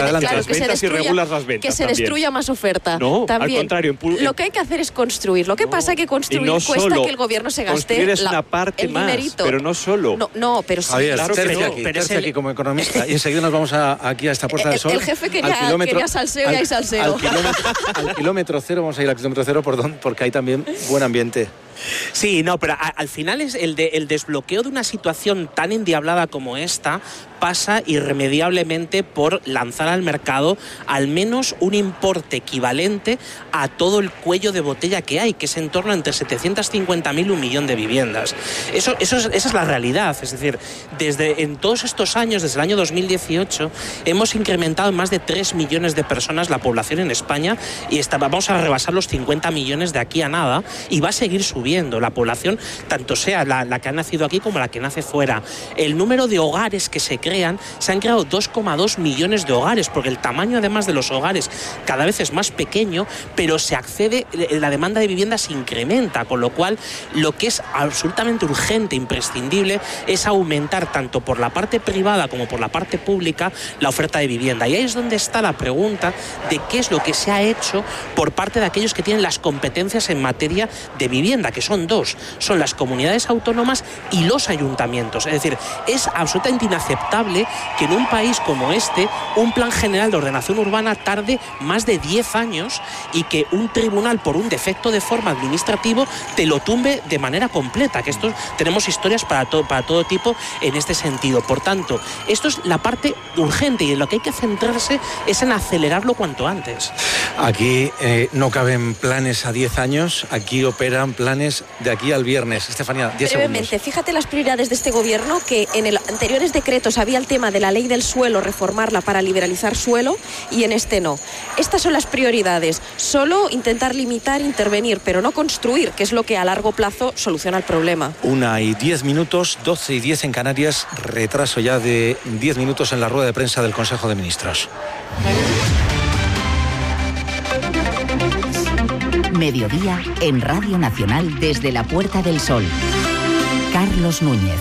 que se destruya más oferta. No, también. Al contrario. Lo que hay que hacer es construir. Lo que pasa es que construir cuesta que el gobierno se gaste construir es una parte el más, dinerito. Pero no solo. No, pero sí. Javier, Claro, tercia aquí como economista y enseguida nos vamos aquí a esta Puerta del Sol. El jefe quería salseo y hay salseo. Al kilómetro cero, vamos a ir al kilómetro cero porque hay también buen ambiente. Sí, no, pero al final es el desbloqueo de una situación tan endiablada como esta pasa irremediablemente por lanzar al mercado al menos un importe equivalente a todo el cuello de botella que hay, que es en torno a entre 750.000 y 1 millón de viviendas. Esa es la realidad. Es decir, en todos estos años, desde el año 2018, hemos incrementado en más de 3 millones de personas la población en España y vamos a rebasar los 50 millones de aquí a nada y va a seguir subiendo la población, tanto sea la que ha nacido aquí como la que nace fuera. El número de hogares que se han creado 2,2 millones de hogares, porque el tamaño además de los hogares cada vez es más pequeño, pero la demanda de vivienda se incrementa, con lo cual lo que es absolutamente urgente, imprescindible, es aumentar tanto por la parte privada como por la parte pública la oferta de vivienda. Y ahí es donde está la pregunta de qué es lo que se ha hecho por parte de aquellos que tienen las competencias en materia de vivienda, que son dos, son las comunidades autónomas y los ayuntamientos. Es decir, es absolutamente inaceptable que en un país como este un plan general de ordenación urbana tarde más de 10 años y que un tribunal por un defecto de forma administrativo te lo tumbe de manera completa, que tenemos historias para todo tipo en este sentido. Por tanto, esto es la parte urgente y en lo que hay que centrarse es en acelerarlo cuanto antes. Aquí no caben planes a 10 años, aquí operan planes planes de aquí al viernes. Estefanía, 10 brevemente, segundos. fíjate las prioridades de este gobierno, que en el anteriores decretos había el tema de la ley del suelo, reformarla para liberalizar suelo, y en este no. Estas son las prioridades. Solo intentar limitar, intervenir, pero no construir, que es lo que a largo plazo soluciona el problema. 1:10, 12:10 en Canarias, retraso ya de 10 minutos en la rueda de prensa del Consejo de Ministros. Mediodía en Radio Nacional desde la Puerta del Sol. Carlos Núñez.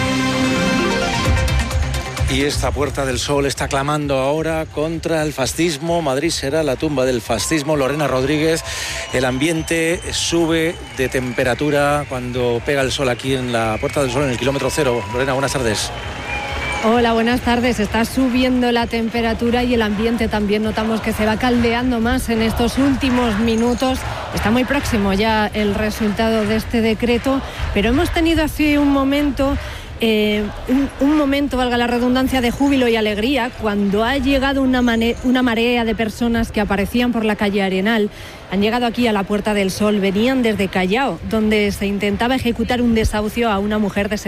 Y esta Puerta del Sol está clamando ahora contra el fascismo. Madrid será la tumba del fascismo. Lorena Rodríguez, el ambiente sube de temperatura cuando pega el sol aquí en la Puerta del Sol, en el kilómetro cero. Lorena, buenas tardes. Hola, buenas tardes. Está subiendo la temperatura y el ambiente también notamos que se va caldeando más en estos últimos minutos. Está muy próximo ya el resultado de este decreto, pero hemos tenido hace un momento... un momento, valga la redundancia, de júbilo y alegría cuando ha llegado una marea de personas que aparecían por la calle Arenal. Han llegado aquí a la Puerta del Sol, venían desde Callao, donde se intentaba ejecutar un desahucio a una mujer de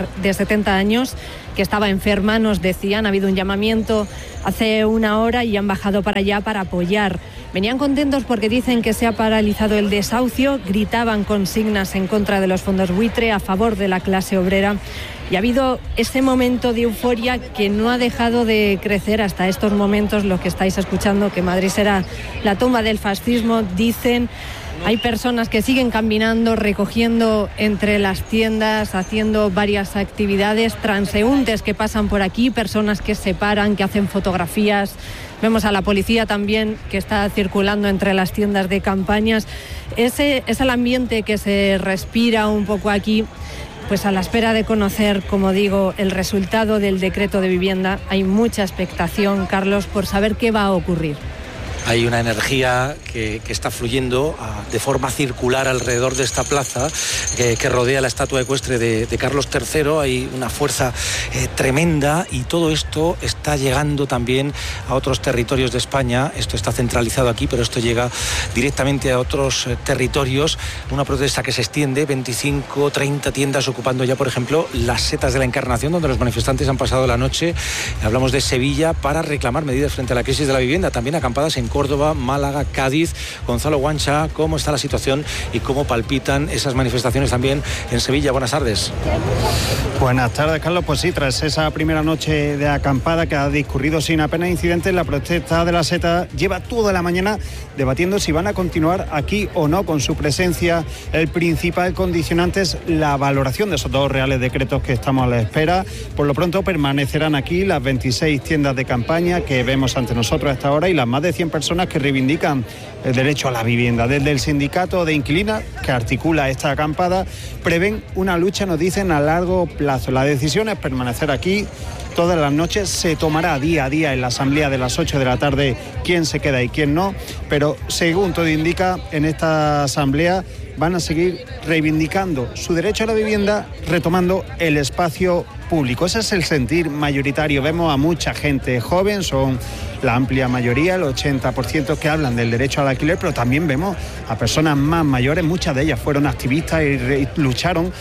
70 años que estaba enferma, nos decían. Ha habido un llamamiento hace una hora y han bajado para allá para apoyar. Venían contentos porque dicen que se ha paralizado el desahucio, gritaban consignas en contra de los fondos buitre, a favor de la clase obrera. Y ha habido ese momento de euforia que no ha dejado de crecer hasta estos momentos, lo que estáis escuchando, que Madrid será la tumba del fascismo, dicen. Hay personas que siguen caminando, recogiendo entre las tiendas, haciendo varias actividades, transeúntes que pasan por aquí, personas que se paran, que hacen fotografías. Vemos a la policía también que está circulando entre las tiendas de campañas. Ese es el ambiente que se respira un poco aquí. Pues a la espera de conocer, como digo, el resultado del decreto de vivienda, hay mucha expectación, Carlos, por saber qué va a ocurrir. Hay una energía que está fluyendo de forma circular alrededor de esta plaza que rodea la estatua ecuestre de Carlos III. Hay una fuerza tremenda y todo esto está llegando también a otros territorios de España. Esto está centralizado aquí, pero esto llega directamente a otros territorios. Una protesta que se extiende, 25, 30 tiendas ocupando ya, por ejemplo, las Setas de la Encarnación, donde los manifestantes han pasado la noche. Hablamos de Sevilla para reclamar medidas frente a la crisis de la vivienda. También acampadas en Córdoba, Málaga, Cádiz. Gonzalo Guancha, ¿cómo está la situación y cómo palpitan esas manifestaciones también en Sevilla? Buenas tardes. Buenas tardes, Carlos. Pues sí, tras esa primera noche de acampada que ha discurrido sin apenas incidentes, la protesta de la Seta lleva toda la mañana debatiendo si van a continuar aquí o no con su presencia. El principal condicionante es la valoración de esos dos reales decretos que estamos a la espera. Por lo pronto permanecerán aquí las 26 tiendas de campaña que vemos ante nosotros a esta hora y las más de 100 personas que reivindican el derecho a la vivienda. Desde el sindicato de inquilinas que articula esta acampada prevén una lucha, nos dicen, a largo plazo. La decisión es permanecer aquí todas las noches. Se tomará día a día en la asamblea de las 8 de la tarde quién se queda y quién no, pero según todo indica, en esta asamblea van a seguir reivindicando su derecho a la vivienda, retomando el espacio público. Ese es el sentir mayoritario. Vemos a mucha gente joven, son la amplia mayoría, el 80%, que hablan del derecho al alquiler, pero también vemos a personas más mayores, muchas de ellas fueron activistas y lucharon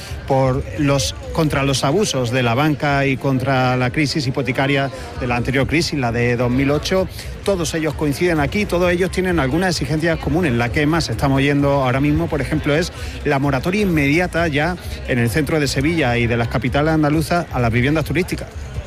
contra los abusos de la banca y contra la crisis hipotecaria de la anterior crisis, la de 2008. Todos ellos coinciden aquí, todos ellos tienen algunas exigencias comunes. La que más estamos oyendo ahora mismo, por ejemplo, es la moratoria inmediata ya en el centro de Sevilla y de las capitales andaluzas a las viviendas turísticas.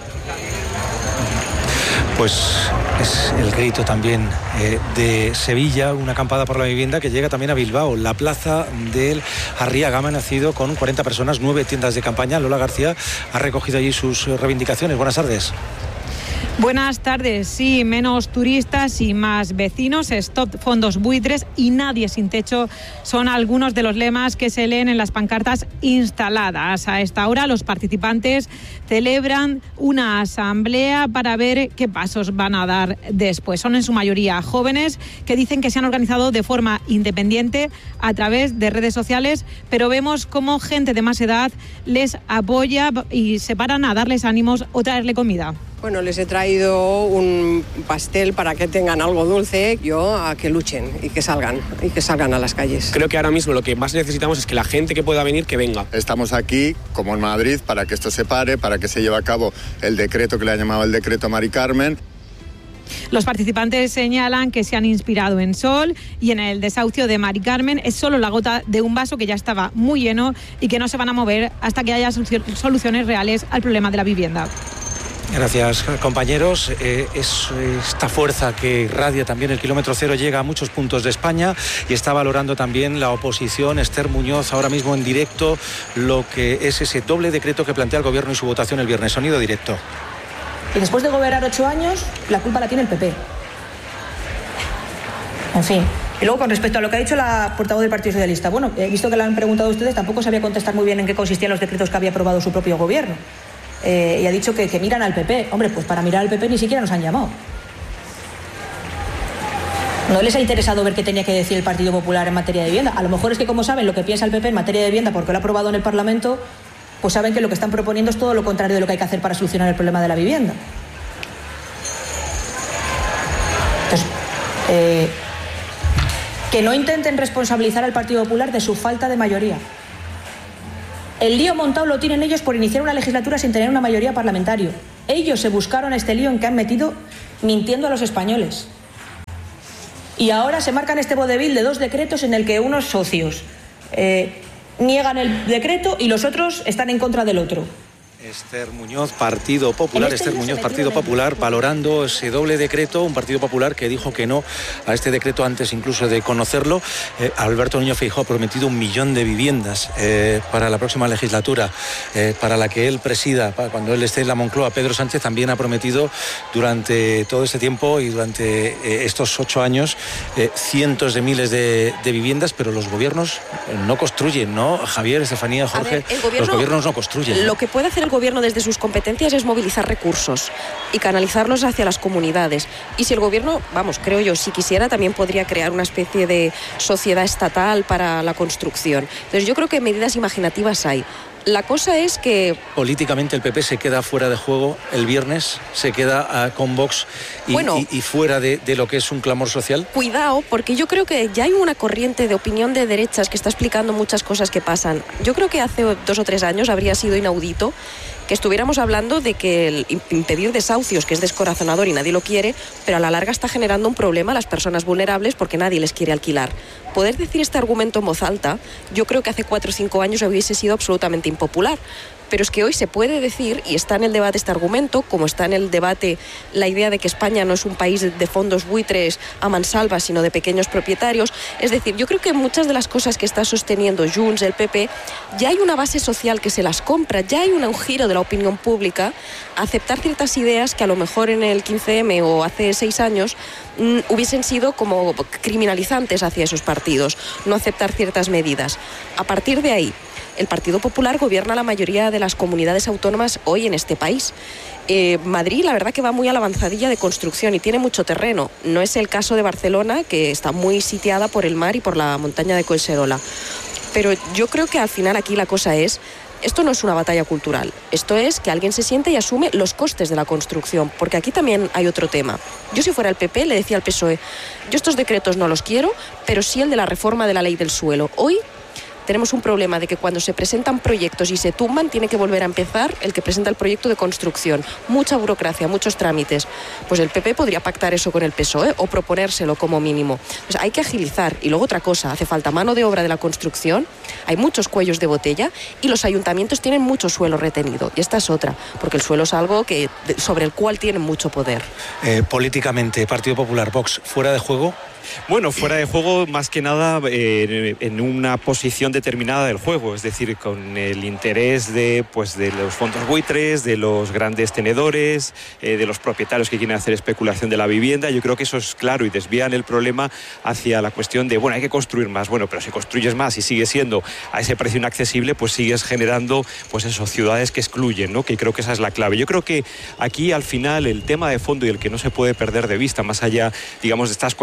Pues es el grito también de Sevilla, una acampada por la vivienda que llega también a Bilbao. La plaza del Arriaga ha amanecido con 40 personas, 9 tiendas de campaña. Lola García ha recogido allí sus reivindicaciones. Buenas tardes. Buenas tardes. Sí, menos turistas y más vecinos, stop fondos buitres y nadie sin techo son algunos de los lemas que se leen en las pancartas instaladas. A esta hora los participantes celebran una asamblea para ver qué pasos van a dar después. Son en su mayoría jóvenes que dicen que se han organizado de forma independiente a través de redes sociales, pero vemos cómo gente de más edad les apoya y se paran a darles ánimos o traerle comida. Bueno, les he traído un pastel para que tengan algo dulce, yo a que luchen y que salgan a las calles. Creo que ahora mismo lo que más necesitamos es que la gente que pueda venir, que venga. Estamos aquí, como en Madrid, para que esto se pare, para que se lleve a cabo el decreto que le ha llamado el decreto Mari Carmen. Los participantes señalan que se han inspirado en Sol y en el desahucio de Mari Carmen es solo la gota de un vaso que ya estaba muy lleno y que no se van a mover hasta que haya soluciones reales al problema de la vivienda. Gracias, compañeros. Es esta fuerza que irradia también el kilómetro cero, llega a muchos puntos de España y está valorando también la oposición. Esther Muñoz, ahora mismo en directo, lo que es ese doble decreto que plantea el Gobierno y su votación el viernes. Sonido directo. Y después de gobernar 8 años, la culpa la tiene el PP. En fin. Y luego, con respecto a lo que ha dicho la portavoz del Partido Socialista, bueno, he visto que le han preguntado a ustedes, tampoco sabía contestar muy bien en qué consistían los decretos que había aprobado su propio gobierno. Y ha dicho que miran al PP. Hombre, pues para mirar al PP ni siquiera nos han llamado. ¿No les ha interesado ver qué tenía que decir el Partido Popular en materia de vivienda? A lo mejor es que, como saben lo que piensa el PP en materia de vivienda porque lo ha aprobado en el Parlamento, pues saben que lo que están proponiendo es todo lo contrario de lo que hay que hacer para solucionar el problema de la vivienda. Entonces, que no intenten responsabilizar al Partido Popular de su falta de mayoría. El lío montado lo tienen ellos por iniciar una legislatura sin tener una mayoría parlamentaria. Ellos se buscaron este lío en que han metido mintiendo a los españoles. Y ahora se marcan este vodevil de 2 decretos en el que unos socios niegan el decreto y los otros están en contra del otro. Esther Muñoz, Partido Popular. Esther Muñoz, Partido Popular, valorando ese doble decreto, un Partido Popular que dijo que no a este decreto antes incluso de conocerlo. Alberto Núñez Feijóo ha prometido 1 millón de viviendas para la próxima legislatura, para la que él presida, cuando él esté en la Moncloa. Pedro Sánchez también ha prometido durante todo este tiempo y durante estos 8 años cientos de miles de viviendas, pero los gobiernos no construyen, ¿no? Javier, Estefanía, Jorge, los gobiernos no construyen. Lo que puede hacer el gobierno desde sus competencias es movilizar recursos y canalizarlos hacia las comunidades. Y si el gobierno, creo yo, si quisiera, también podría crear una especie de sociedad estatal para la construcción. Entonces yo creo que medidas imaginativas hay. La cosa es que... Políticamente el PP se queda fuera de juego el viernes, se queda con Vox y fuera de lo que es un clamor social. Cuidado, porque yo creo que ya hay una corriente de opinión de derechas que está explicando muchas cosas que pasan. Yo creo que hace 2 o 3 años habría sido inaudito que estuviéramos hablando de que el impedir desahucios, que es descorazonador y nadie lo quiere, pero a la larga está generando un problema a las personas vulnerables porque nadie les quiere alquilar. Poder decir este argumento en voz alta, yo creo que hace 4 o 5 años hubiese sido absolutamente impopular. Pero es que hoy se puede decir, y está en el debate este argumento, como está en el debate la idea de que España no es un país de fondos buitres a mansalva, sino de pequeños propietarios. Es decir, yo creo que muchas de las cosas que está sosteniendo Junts, el PP, ya hay una base social que se las compra, ya hay un giro de la opinión pública a aceptar ciertas ideas que a lo mejor en el 15M o hace 6 años hubiesen sido como criminalizantes hacia esos partidos, no aceptar ciertas medidas. A partir de ahí, el Partido Popular gobierna la mayoría de las comunidades autónomas hoy en este país. Madrid, la verdad que va muy a la avanzadilla de construcción y tiene mucho terreno. No es el caso de Barcelona, que está muy sitiada por el mar y por la montaña de Collserola. Pero yo creo que al final aquí la cosa es... Esto no es una batalla cultural, esto es que alguien se siente y asume los costes de la construcción, porque aquí también hay otro tema. Yo, si fuera el PP, le decía al PSOE, yo estos decretos no los quiero, pero sí el de la reforma de la ley del suelo. Hoy tenemos un problema de que cuando se presentan proyectos y se tumban, tiene que volver a empezar el que presenta el proyecto de construcción. Mucha burocracia, muchos trámites. Pues el PP podría pactar eso con el PSOE o proponérselo como mínimo. Pues hay que agilizar. Y luego otra cosa, hace falta mano de obra de la construcción, hay muchos cuellos de botella y los ayuntamientos tienen mucho suelo retenido. Y esta es otra, porque el suelo es algo sobre el cual tienen mucho poder. Políticamente, Partido Popular, Vox, ¿fuera de juego? Bueno, fuera de juego más que nada en una posición determinada del juego, es decir, con el interés de los fondos buitres, de los grandes tenedores, de los propietarios que quieren hacer especulación de la vivienda. Yo creo que eso es claro y desvían el problema hacia la cuestión de, hay que construir más. Bueno, pero si construyes más y sigue siendo a ese precio inaccesible, pues sigues generando, ciudades que excluyen, ¿no? Que creo que esa es la clave. Yo creo que aquí al final el tema de fondo y el que no se puede perder de vista, más allá, digamos, de estas coyunturas,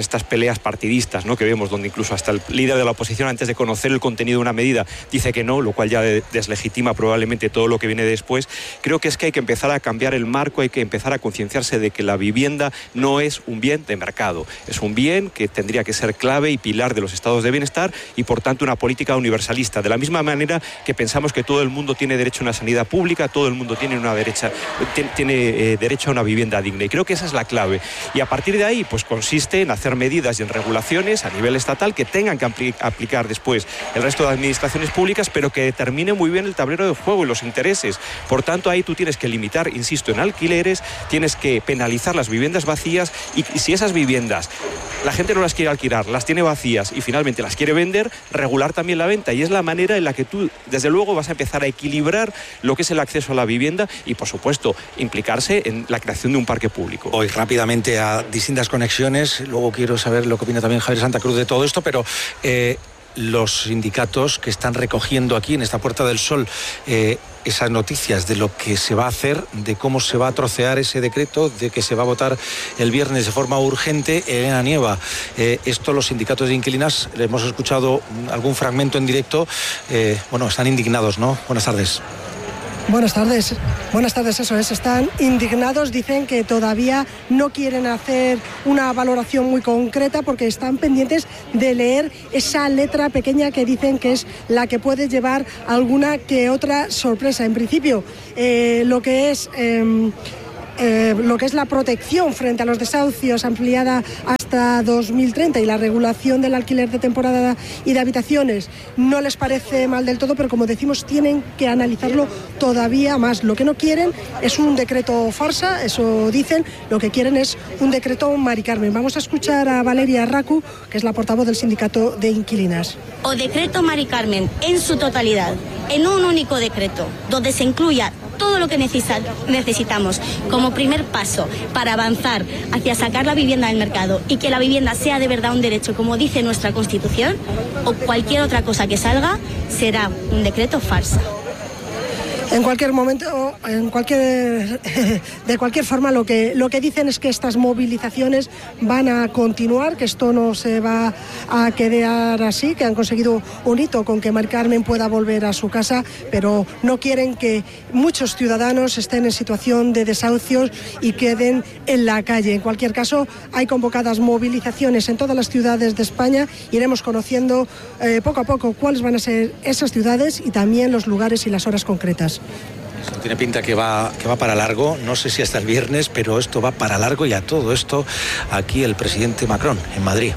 estas peleas partidistas, ¿no?, que vemos, donde incluso hasta el líder de la oposición, antes de conocer el contenido de una medida, dice que no, lo cual ya deslegitima probablemente todo lo que viene después. Creo que es que hay que empezar a cambiar el marco, hay que empezar a concienciarse de que la vivienda no es un bien de mercado, es un bien que tendría que ser clave y pilar de los estados de bienestar y, por tanto, una política universalista. De la misma manera que pensamos que todo el mundo tiene derecho a una sanidad pública, todo el mundo tiene derecho a una vivienda digna. Y creo que esa es la clave. Y a partir de ahí, pues consiste en hacer medidas y en regulaciones a nivel estatal que tengan que aplicar después el resto de administraciones públicas, pero que determine muy bien el tablero de juego y los intereses. Por tanto, ahí tú tienes que limitar, insisto, en alquileres, tienes que penalizar las viviendas vacías y si esas viviendas la gente no las quiere alquilar, las tiene vacías y finalmente las quiere vender, regular también la venta. Y es la manera en la que tú, desde luego, vas a empezar a equilibrar lo que es el acceso a la vivienda y, por supuesto, implicarse en la creación de un parque público. Voy rápidamente a distintas conexiones, luego quiero saber lo que opina también Javier Santa Cruz de todo esto, pero los sindicatos que están recogiendo aquí en esta Puerta del Sol esas noticias de lo que se va a hacer, de cómo se va a trocear ese decreto, de que se va a votar el viernes de forma urgente. Elena Nieva, esto los sindicatos de inquilinas, hemos escuchado algún fragmento en directo, están indignados, ¿no? Buenas tardes. Buenas tardes, eso es, están indignados, dicen que todavía no quieren hacer una valoración muy concreta porque están pendientes de leer esa letra pequeña que dicen que es la que puede llevar alguna que otra sorpresa. En principio, lo que es la protección frente a los desahucios ampliada hasta 2030 y la regulación del alquiler de temporada y de habitaciones no les parece mal del todo, pero como decimos, tienen que analizarlo todavía más. Lo que no quieren es un decreto farsa, eso dicen, lo que quieren es un decreto Mari Carmen. Vamos a escuchar a Valeria Racu, que es la portavoz del sindicato de inquilinas. O decreto Mari Carmen en su totalidad, en un único decreto, donde se incluya todo lo que necesitamos como primer paso para avanzar hacia sacar la vivienda del mercado y que la vivienda sea de verdad un derecho, como dice nuestra Constitución, o cualquier otra cosa que salga, será un decreto farsa. En cualquier momento, de cualquier forma, lo que dicen es que estas movilizaciones van a continuar, que esto no se va a quedar así, que han conseguido un hito con que Mari Carmen pueda volver a su casa, pero no quieren que muchos ciudadanos estén en situación de desahucios y queden en la calle. En cualquier caso, hay convocadas movilizaciones en todas las ciudades de España. Iremos conociendo poco a poco cuáles van a ser esas ciudades y también los lugares y las horas concretas. Esto tiene pinta que va para largo, no sé si hasta el viernes, pero esto va para largo y a todo esto aquí el presidente Macron en Madrid.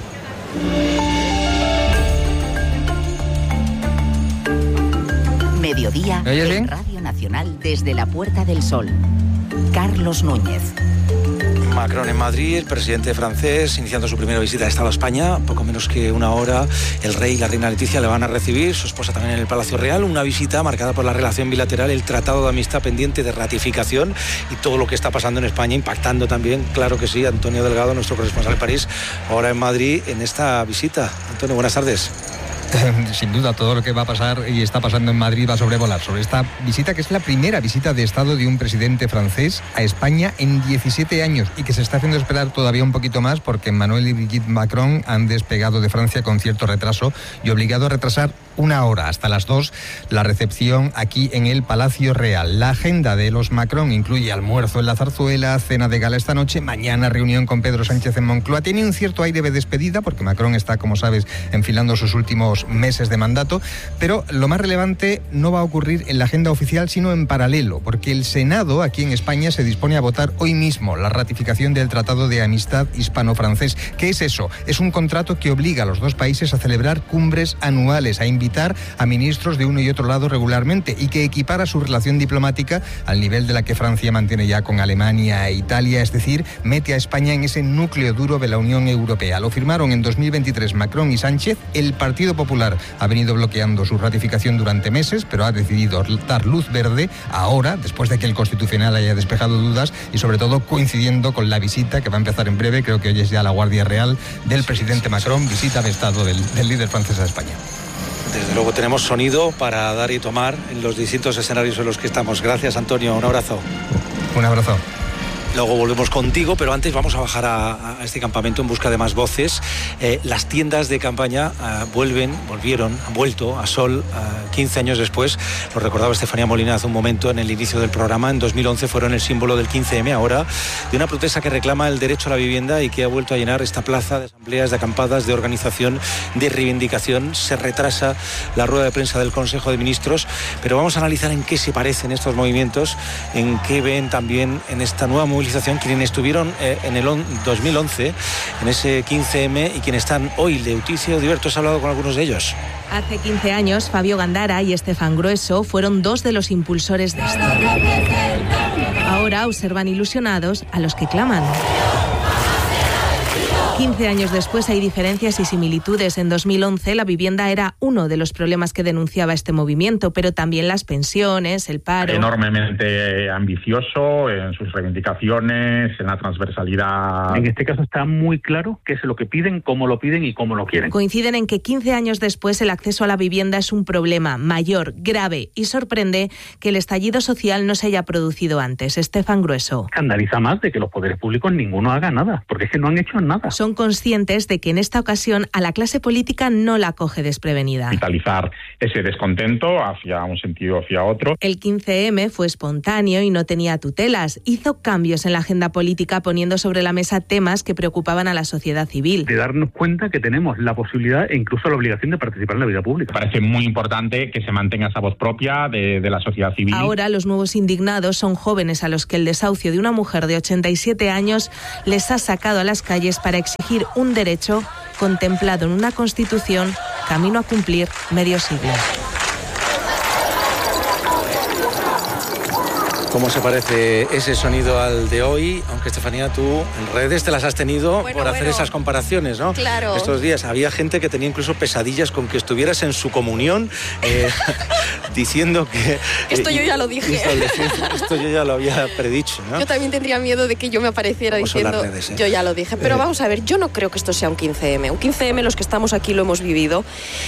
Mediodía en Radio Nacional desde la Puerta del Sol. Carlos Núñez. Macron en Madrid, el presidente francés iniciando su primera visita de Estado a España, poco menos que una hora. El rey y la reina Leticia le van a recibir, su esposa también en el Palacio Real, una visita marcada por la relación bilateral, el tratado de amistad pendiente de ratificación y todo lo que está pasando en España, impactando también, claro que sí, Antonio Delgado, nuestro corresponsal en París, ahora en Madrid, en esta visita. Antonio, buenas tardes. Sin duda, todo lo que va a pasar y está pasando en Madrid va a sobrevolar sobre esta visita, que es la primera visita de Estado de un presidente francés a España en 17 años y que se está haciendo esperar todavía un poquito más porque Emmanuel y Brigitte Macron han despegado de Francia con cierto retraso y obligado a retrasar una hora, hasta las 2, la recepción aquí en el Palacio Real. La agenda de los Macron incluye almuerzo en la Zarzuela, cena de gala esta noche, mañana reunión con Pedro Sánchez en Moncloa. Tiene un cierto aire de despedida porque Macron está, como sabes, enfilando sus últimos meses de mandato, pero lo más relevante no va a ocurrir en la agenda oficial, sino en paralelo, porque el Senado aquí en España se dispone a votar hoy mismo la ratificación del Tratado de Amistad Hispano-Francés. ¿Qué es eso? Es un contrato que obliga a los dos países a celebrar cumbres anuales, a invitar a ministros de uno y otro lado regularmente y que equipara su relación diplomática al nivel de la que Francia mantiene ya con Alemania e Italia, es decir, mete a España en ese núcleo duro de la Unión Europea. Lo firmaron en 2023 Macron y Sánchez. El Partido Popular ha venido bloqueando su ratificación durante meses, pero ha decidido dar luz verde ahora, después de que el Constitucional haya despejado dudas y sobre todo coincidiendo con la visita que va a empezar en breve, creo que hoy es ya la Guardia Real del presidente Macron, visita de Estado del líder francés a España. Desde luego tenemos sonido para dar y tomar en los distintos escenarios en los que estamos. Gracias, Antonio. Un abrazo. Un abrazo. Luego volvemos contigo, pero antes vamos a bajar a este campamento en busca de más voces. Las tiendas de campaña han vuelto a Sol 15 años después. Lo recordaba Estefanía Molina hace un momento en el inicio del programa. En 2011 fueron el símbolo del 15M, ahora de una protesta que reclama el derecho a la vivienda y que ha vuelto a llenar esta plaza de asambleas, de acampadas, de organización, de reivindicación. Se retrasa la rueda de prensa del Consejo de Ministros, pero vamos a analizar en qué se parecen estos movimientos, en qué ven también en esta nueva movilización quienes estuvieron en el 2011, en ese 15M, y quienes están hoy. Leticia Odiberto, ¿has hablado con algunos de ellos? Hace 15 años, Fabio Gandara y Estefan Grueso fueron dos de los impulsores de esto. Ahora observan ilusionados a los que claman. 15 años después hay diferencias y similitudes. En 2011 la vivienda era uno de los problemas que denunciaba este movimiento, pero también las pensiones, el paro. Enormemente ambicioso en sus reivindicaciones, en la transversalidad. En este caso está muy claro qué es lo que piden y cómo lo quieren. Coinciden en que 15 años después el acceso a la vivienda es un problema mayor, grave, y sorprende que el estallido social no se haya producido antes. Estefan Grueso. Escandaliza más de que los poderes públicos ninguno haga nada, porque es que no han hecho nada. Son conscientes de que en esta ocasión a la clase política no la coge desprevenida. Capitalizar ese descontento hacia un sentido o hacia otro. El 15M fue espontáneo y no tenía tutelas. Hizo cambios en la agenda política poniendo sobre la mesa temas que preocupaban a la sociedad civil. De darnos cuenta que tenemos la posibilidad e incluso la obligación de participar en la vida pública. Parece muy importante que se mantenga esa voz propia de la sociedad civil. Ahora los nuevos indignados son jóvenes a los que el desahucio de una mujer de 87 años les ha sacado a las calles para exigir un derecho contemplado en una Constitución camino a cumplir medio siglo. ¿Cómo se parece ese sonido al de hoy? Aunque, Estefanía, tú en redes te las has tenido por hacer esas comparaciones, ¿no? Claro. Estos días había gente que tenía incluso pesadillas con que estuvieras en su comunión diciendo que... Esto yo ya lo dije. Esto yo ya lo había predicho, ¿no? Yo también tendría miedo de que yo me apareciera diciendo... Redes, Yo ya lo dije. Pero vamos a ver, yo no creo que esto sea un 15M. Un 15M, los que estamos aquí lo hemos vivido.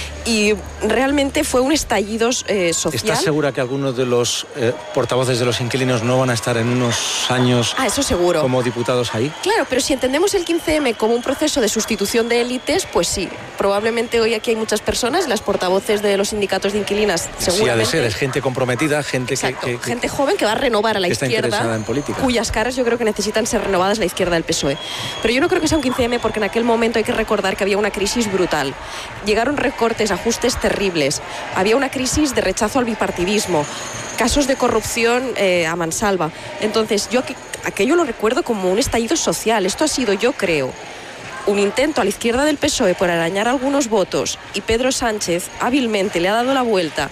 Y realmente fue un estallido social. ¿Estás segura que algunos de los portavoces de los inquilinos no van a estar en unos años eso seguro. Como diputados ahí? Claro, pero si entendemos el 15M como un proceso de sustitución de élites, pues sí. Probablemente hoy aquí hay muchas personas, las portavoces de los sindicatos de inquilinas, seguramente. Sí, ha de ser, es gente comprometida, gente gente joven que va a renovar a la está izquierda, interesada en política, cuyas caras yo creo que necesitan ser renovadas la izquierda del PSOE. Pero yo no creo que sea un 15M porque en aquel momento hay que recordar que había una crisis brutal. Llegaron recortes, ajustes terribles. Había una crisis de rechazo al bipartidismo. Casos de corrupción a mansalva. Entonces, yo aquello lo recuerdo como un estallido social. Esto ha sido, yo creo, un intento a la izquierda del PSOE por arañar algunos votos, y Pedro Sánchez hábilmente le ha dado la vuelta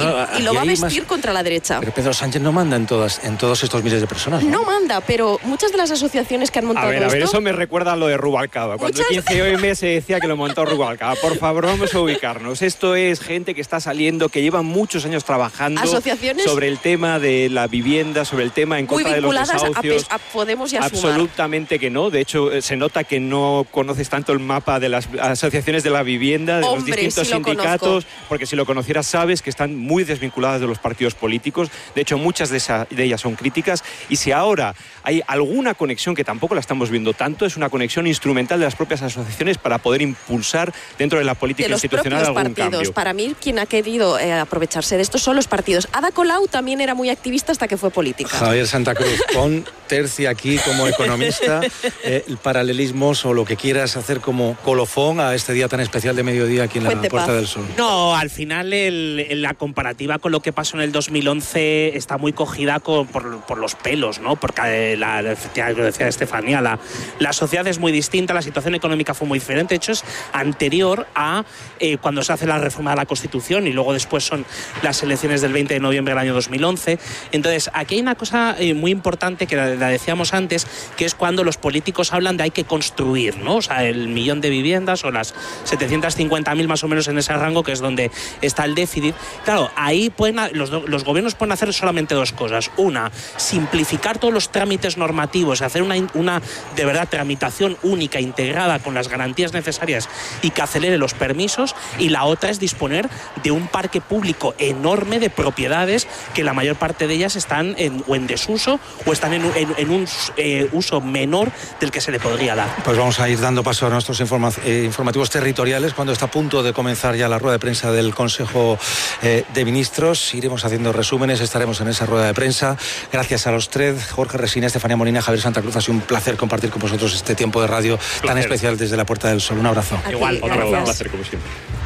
y lo va a vestir contra la derecha. Pero Pedro Sánchez no manda en todos estos miles de personas, ¿no? No manda, pero muchas de las asociaciones que han montado A ver, eso me recuerda a lo de Rubalcaba. Cuando el 15M se decía que lo montó Rubalcaba. Por favor, vamos a ubicarnos. Esto es gente que está saliendo, que lleva muchos años trabajando sobre el tema de la vivienda, sobre el tema en contra de los desahucios. A Podemos y a Sumar. Absolutamente que no. De hecho, se nota que no conoces tanto el mapa de las asociaciones de la vivienda, de los distintos sindicatos, porque si lo conocieras sabes que están muy desvinculadas de los partidos políticos. De hecho, muchas de ellas son críticas, y si ahora hay alguna conexión, que tampoco la estamos viendo tanto, es una conexión instrumental de las propias asociaciones para poder impulsar dentro de la política institucional algún partidos. Cambio. Para mí, quien ha querido aprovecharse de esto son los partidos. Ada Colau también era muy activista hasta que fue política. Javier Santa Cruz, pon tercia aquí como economista, el paralelismos o lo que quieras hacer como colofón a este día tan especial de mediodía aquí en la Puerta del Sol. No, al final la comparativa con lo que pasó en el 2011 está muy cogida por los pelos, ¿no? Porque efectivamente, lo decía Estefanía, la sociedad es muy distinta, la situación económica fue muy diferente. De hecho, es anterior a cuando se hace la reforma de la Constitución, y luego después son las elecciones del 20 de noviembre del año 2011. Entonces, aquí hay una cosa muy importante que la decíamos antes, que es cuando los políticos hablan de hay que construir, ¿no? O sea, a el 1.000.000 de viviendas o las 750.000 más o menos en ese rango, que es donde está el déficit. Claro, ahí los gobiernos pueden hacer solamente dos cosas. Una, simplificar todos los trámites normativos, hacer una de verdad tramitación única, integrada, con las garantías necesarias y que acelere los permisos. Y la otra es disponer de un parque público enorme de propiedades que la mayor parte de ellas están en desuso o están en un uso menor del que se le podría dar. Pues vamos a ir dando paso a nuestros informativos territoriales cuando está a punto de comenzar ya la rueda de prensa del Consejo de Ministros. Iremos haciendo resúmenes, estaremos en esa rueda de prensa. Gracias a los tres, Jorge Resina, Estefanía Molina, Javier Santa Cruz. Ha sido un placer compartir con vosotros este tiempo de radio tan especial desde la Puerta del Sol. Un abrazo. Igual, otro placer como siempre.